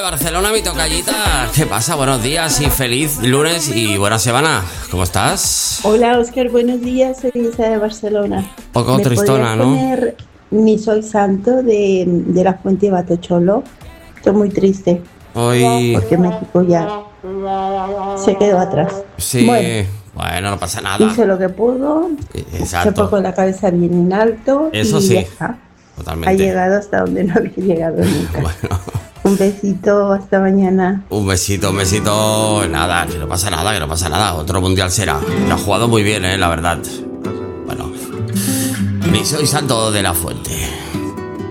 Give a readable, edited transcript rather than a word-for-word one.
Barcelona, mi tocallita. ¿Qué pasa? Buenos días y feliz lunes y buena semana. ¿Cómo estás? Hola Oscar, buenos días, soy Isa de Barcelona. Poco tristona, ¿no? Poner Ni Soy Santo de la Fuente de Batocholo. Estoy muy triste Hoy... porque México ya se quedó atrás. Sí, bueno, no pasa nada. Hizo lo que pudo, se Exacto. fue con la cabeza bien en alto Eso y sí, ya está. totalmente. Ha llegado hasta donde no había llegado nunca. Bueno, Un besito, hasta mañana. un besito. Nada, que no pasa nada. Otro mundial será. Lo ha jugado muy bien, la verdad. Bueno, ni soy santo de la Fuente.